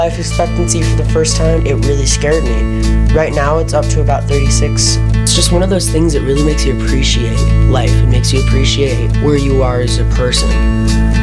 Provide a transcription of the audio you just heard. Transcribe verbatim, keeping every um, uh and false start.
Life expectancy for the first time, it really scared me. Right now it's up to about thirty-six. It's just one of those things that really makes you appreciate life. It makes you appreciate where you are as a person.